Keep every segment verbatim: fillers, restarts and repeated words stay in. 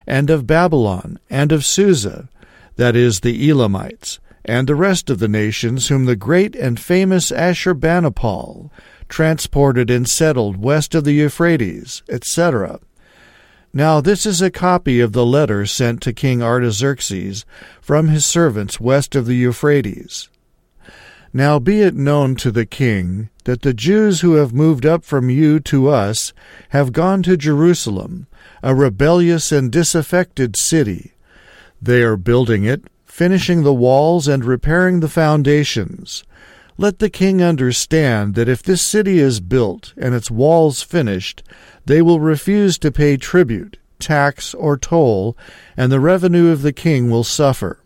and of Babylon, and of Susa, that is, the Elamites, and the rest of the nations whom the great and famous Ashurbanipal transported and settled west of the Euphrates, et cetera. Now this is a copy of the letter sent to King Artaxerxes from his servants west of the Euphrates. Now be it known to the king that the Jews who have moved up from you to us have gone to Jerusalem, a rebellious and disaffected city. They are building it, finishing the walls and repairing the foundations. Let the king understand that if this city is built and its walls finished, they will refuse to pay tribute, tax, or toll, and the revenue of the king will suffer.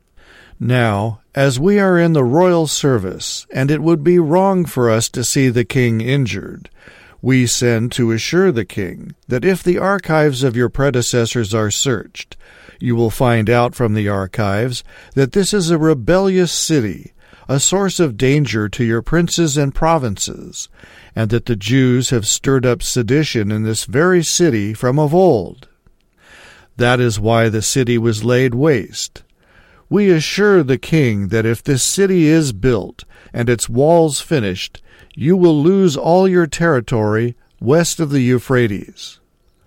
Now, as we are in the royal service, and it would be wrong for us to see the king injured, we send to assure the king that if the archives of your predecessors are searched, you will find out from the archives that this is a rebellious city, a source of danger to your princes and provinces, and that the Jews have stirred up sedition in this very city from of old. That is why the city was laid waste. We assure the king that if this city is built and its walls finished, you will lose all your territory west of the Euphrates.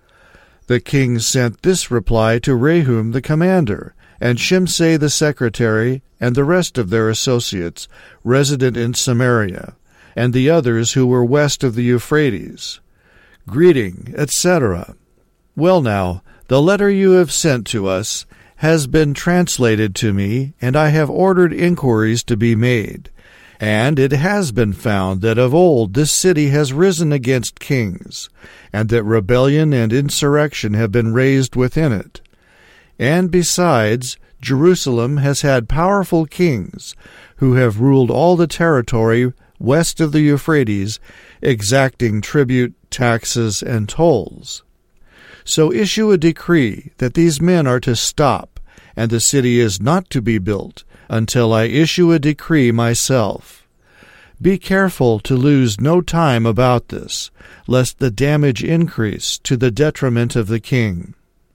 The king sent this reply to Rehum the commander, and Shimshai the secretary, and the rest of their associates, resident in Samaria, and the others who were west of the Euphrates. Greeting, et cetera. Well now, the letter you have sent to us has been translated to me, and I have ordered inquiries to be made. And it has been found that of old this city has risen against kings, and that rebellion and insurrection have been raised within it. And besides, Jerusalem has had powerful kings, who have ruled all the territory west of the Euphrates, exacting tribute, taxes, and tolls. So issue a decree that these men are to stop, and the city is not to be built, until I issue a decree myself. Be careful to lose no time about this, lest the damage increase to the detriment of the king.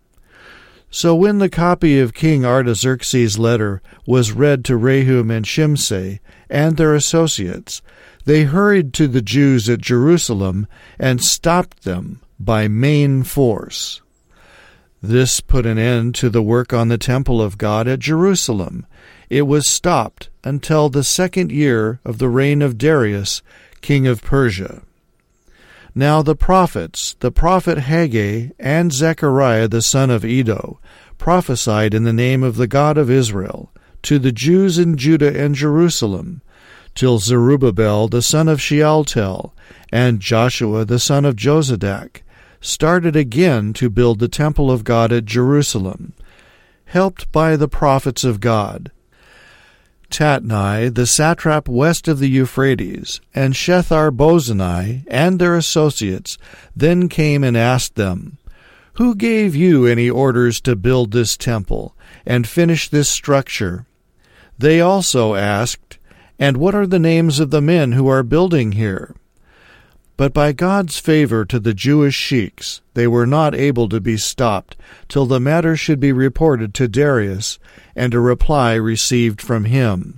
So when the copy of King Artaxerxes' letter was read to Rehum and Shimshai and their associates, they hurried to the Jews at Jerusalem and stopped them by main force. This put an end to the work on the temple of God at Jerusalem. It was stopped until the second year of the reign of Darius, king of Persia. Now the prophets, the prophet Haggai and Zechariah the son of Iddo, prophesied in the name of the God of Israel to the Jews in Judah and Jerusalem, till Zerubbabel the son of Shealtiel and Joshua the son of Jozadak started again to build the temple of God at Jerusalem, helped by the prophets of God. Tatnai, the satrap west of the Euphrates, and Shethar-Bozenai and their associates then came and asked them, Who gave you any orders to build this temple and finish this structure? They also asked, And what are the names of the men who are building here? But by God's favor to the Jewish sheiks, they were not able to be stopped till the matter should be reported to Darius, and a reply received from him.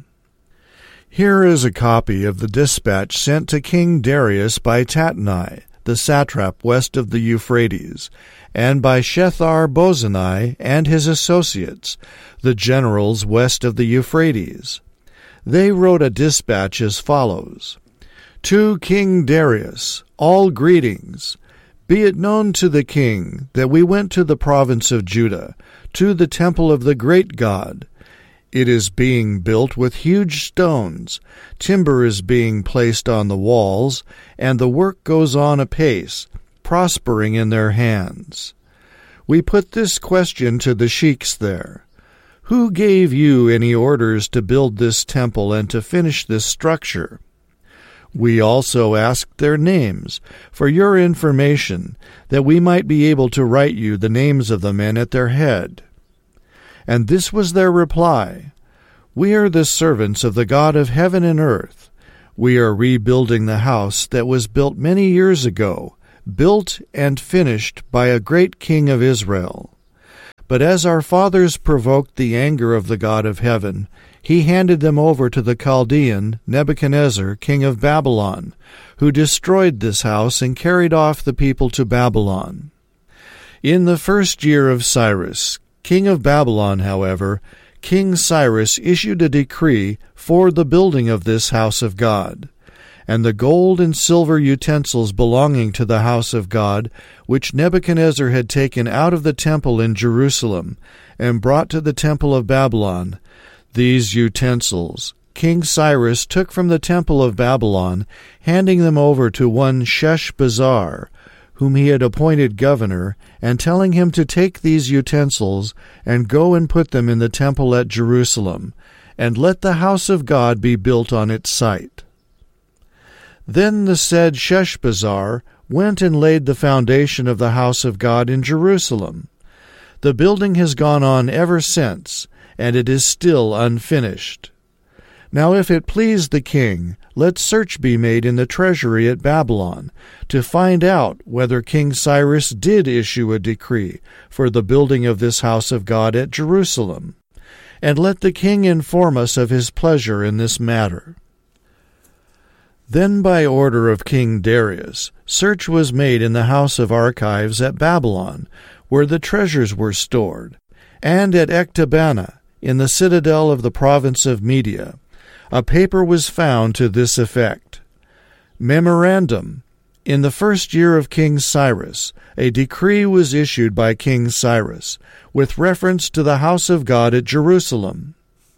Here is a copy of the dispatch sent to King Darius by Tatnai, the satrap west of the Euphrates, and by Shethar-Bozenai and his associates, the generals west of the Euphrates. They wrote a dispatch as follows. To King Darius, all greetings. Be it known to the king that we went to the province of Judah, to the temple of the great God. It is being built with huge stones, timber is being placed on the walls, and the work goes on apace, prospering in their hands. We put this question to the sheiks there. Who gave you any orders to build this temple and to finish this structure? We also asked their names, for your information, that we might be able to write you the names of the men at their head. And this was their reply. We are the servants of the God of heaven and earth. We are rebuilding the house that was built many years ago, built and finished by a great king of Israel. But as our fathers provoked the anger of the God of heaven, he handed them over to the Chaldean Nebuchadnezzar, king of Babylon, who destroyed this house and carried off the people to Babylon. In the first year of Cyrus, king of Babylon, however, King Cyrus issued a decree for the building of this house of God. And the gold and silver utensils belonging to the house of God, which Nebuchadnezzar had taken out of the temple in Jerusalem, and brought to the temple of Babylon, these utensils King Cyrus took from the temple of Babylon, handing them over to one Sheshbazzar, whom he had appointed governor, and telling him to take these utensils and go and put them in the temple at Jerusalem, and let the house of God be built on its site. Then the said Sheshbazzar went and laid the foundation of the house of God in Jerusalem. The building has gone on ever since, and it is still unfinished. Now if it please the king, let search be made in the treasury at Babylon, to find out whether King Cyrus did issue a decree for the building of this house of God at Jerusalem. And let the king inform us of his pleasure in this matter. Then by order of King Darius, search was made in the house of archives at Babylon, where the treasures were stored, and at Ecbatana, in the citadel of the province of Media. A paper was found to this effect. Memorandum. In the first year of King Cyrus, a decree was issued by King Cyrus, with reference to the house of God at Jerusalem.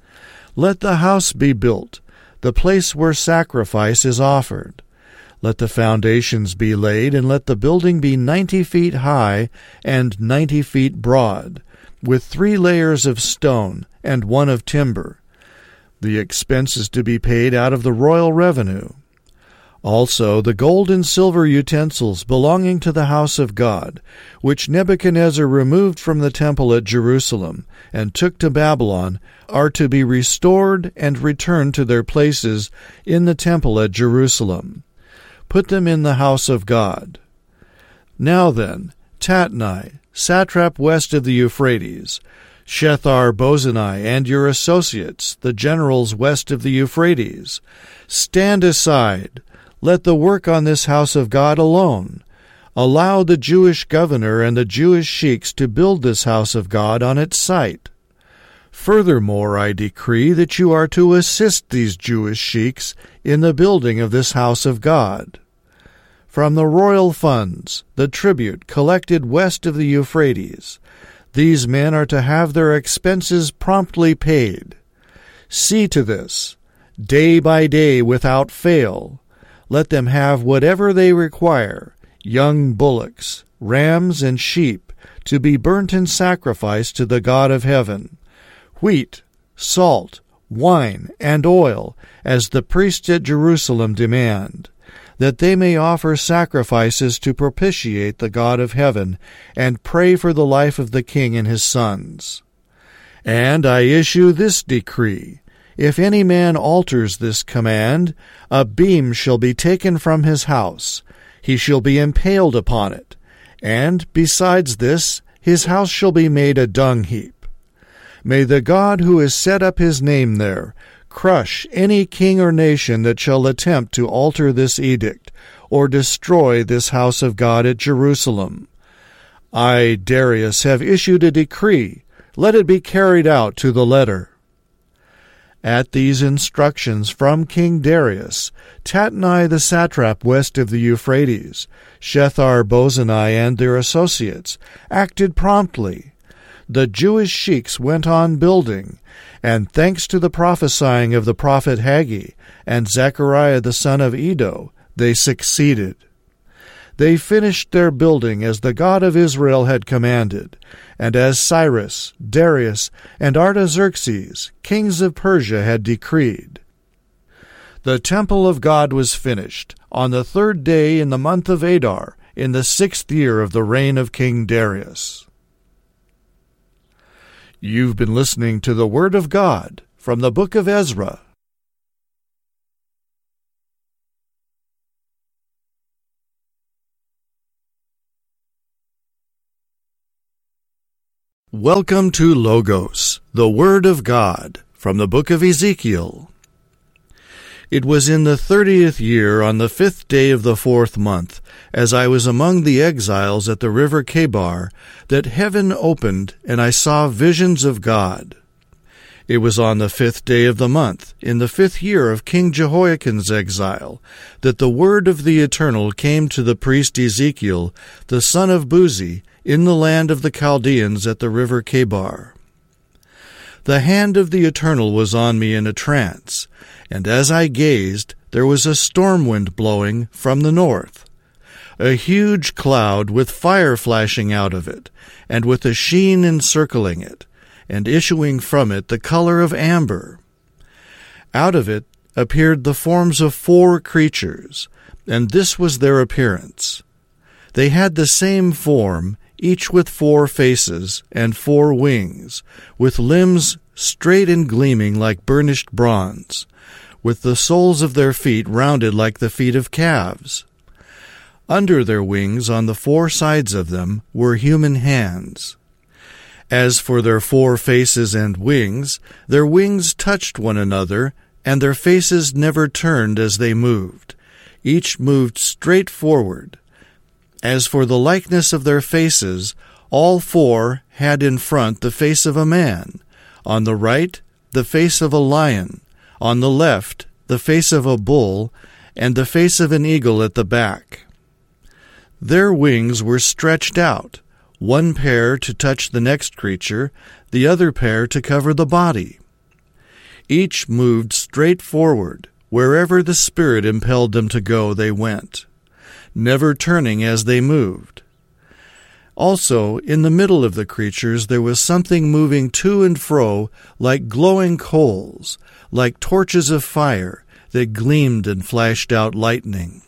Let the house be built, the place where sacrifice is offered. Let the foundations be laid, and let the building be ninety feet high and ninety feet broad, with three layers of stone and one of timber. The expense is to be paid out of the royal revenue. Also the gold and silver utensils belonging to the house of God, which Nebuchadnezzar removed from the temple at Jerusalem and took to Babylon, are to be restored and returned to their places in the temple at Jerusalem. Put them in the house of God. Now then, Tatnai, satrap west of the Euphrates, Shethar-Bozenai and your associates, the generals west of the Euphrates, stand aside. Let the work on this house of God alone. Allow the Jewish governor and the Jewish sheiks to build this house of God on its site. Furthermore, I decree that you are to assist these Jewish sheiks in the building of this house of God. From the royal funds, the tribute collected west of the Euphrates, these men are to have their expenses promptly paid. See to this, day by day without fail. Let them have whatever they require, young bullocks, rams, and sheep, to be burnt in sacrifice to the God of heaven, wheat, salt, wine, and oil, as the priests at Jerusalem demand, that they may offer sacrifices to propitiate the God of heaven, and pray for the life of the king and his sons. And I issue this decree. If any man alters this command, a beam shall be taken from his house. He shall be impaled upon it. And, besides this, his house shall be made a dung heap. May the God who has set up his name there crush any king or nation that shall attempt to alter this edict, or destroy this house of God at Jerusalem. I, Darius, have issued a decree. Let it be carried out to the letter. At these instructions from King Darius, Tatnai the satrap west of the Euphrates, Shethar-Bozenai and their associates, acted promptly. The Jewish sheiks went on building, and thanks to the prophesying of the prophet Haggai and Zechariah the son of Iddo, they succeeded. They finished their building as the God of Israel had commanded, and as Cyrus, Darius, and Artaxerxes, kings of Persia, had decreed. The temple of God was finished on the third day in the month of Adar, in the sixth year of the reign of King Darius. You've been listening to the Word of God from the book of Ezra. Welcome to Logos, the Word of God, from the book of Ezekiel. It was in the thirtieth year, on the fifth day of the fourth month, as I was among the exiles at the river Chebar, that heaven opened, and I saw visions of God. It was on the fifth day of the month, in the fifth year of King Jehoiachin's exile, that the word of the Eternal came to the priest Ezekiel, the son of Buzi, in the land of the Chaldeans at the river Chebar. The hand of the Eternal was on me in a trance, and as I gazed, there was a storm wind blowing from the north, a huge cloud with fire flashing out of it, and with a sheen encircling it, and issuing from it the color of amber. Out of it appeared the forms of four creatures, and this was their appearance. They had the same form, each with four faces and four wings, with limbs straight and gleaming like burnished bronze, with the soles of their feet rounded like the feet of calves. Under their wings, on the four sides of them, were human hands. As for their four faces and wings, their wings touched one another, and their faces never turned as they moved. Each moved straight forward. As for the likeness of their faces, all four had in front the face of a man, on the right the face of a lion, on the left the face of a bull, and the face of an eagle at the back. Their wings were stretched out, one pair to touch the next creature, the other pair to cover the body. Each moved straight forward. Wherever the Spirit impelled them to go, they went, never turning as they moved. Also, in the middle of the creatures there was something moving to and fro like glowing coals, like torches of fire that gleamed and flashed out lightning.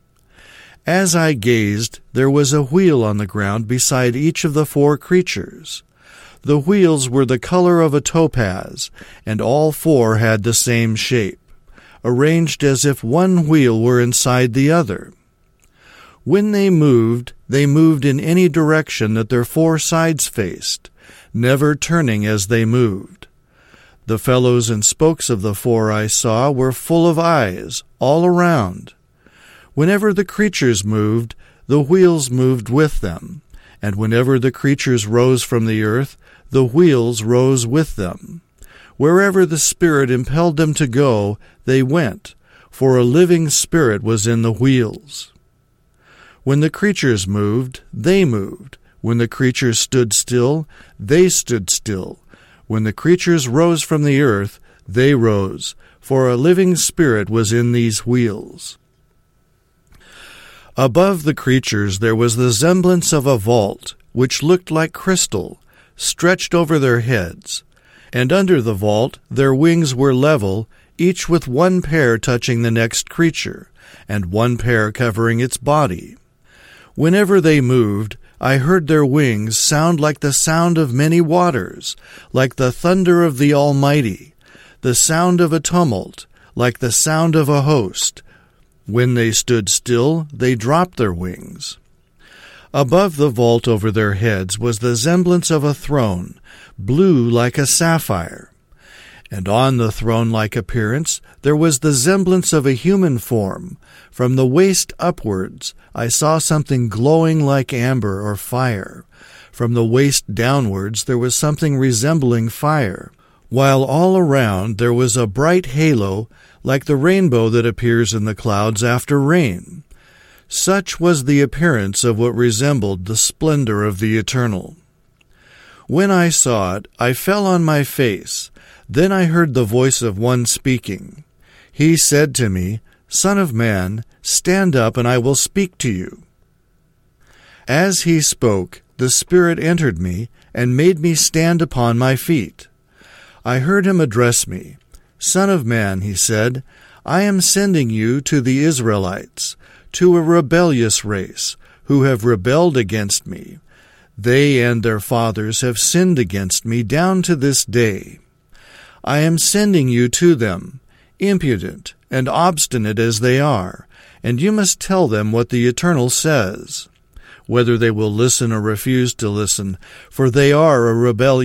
As I gazed, there was a wheel on the ground beside each of the four creatures. The wheels were the color of a topaz, and all four had the same shape, arranged as if one wheel were inside the other. When they moved, they moved in any direction that their four sides faced, never turning as they moved. The fellows and spokes of the four I saw were full of eyes, all around. Whenever the creatures moved, the wheels moved with them, and whenever the creatures rose from the earth, the wheels rose with them. Wherever the Spirit impelled them to go, they went, for a living spirit was in the wheels. When the creatures moved, they moved. When the creatures stood still, they stood still. When the creatures rose from the earth, they rose, for a living spirit was in these wheels. Above the creatures there was the semblance of a vault, which looked like crystal, stretched over their heads. And under the vault their wings were level, each with one pair touching the next creature, and one pair covering its body. Whenever they moved, I heard their wings sound like the sound of many waters, like the thunder of the Almighty, the sound of a tumult, like the sound of a host. When they stood still, they dropped their wings. Above the vault over their heads was the semblance of a throne, blue like a sapphire. And on the throne-like appearance there was the semblance of a human form. From the waist upwards I saw something glowing like amber or fire. From the waist downwards there was something resembling fire, while all around there was a bright halo like the rainbow that appears in the clouds after rain. Such was the appearance of what resembled the splendor of the Eternal. When I saw it, I fell on my face. Then I heard the voice of one speaking. He said to me, "Son of man, stand up, and I will speak to you." As he spoke, the Spirit entered me and made me stand upon my feet. I heard him address me. "Son of man," he said, "I am sending you to the Israelites, to a rebellious race, who have rebelled against me. They and their fathers have sinned against me down to this day. I am sending you to them, impudent and obstinate as they are, and you must tell them what the Eternal says. whether they will listen or refuse to listen, for they are a rebellious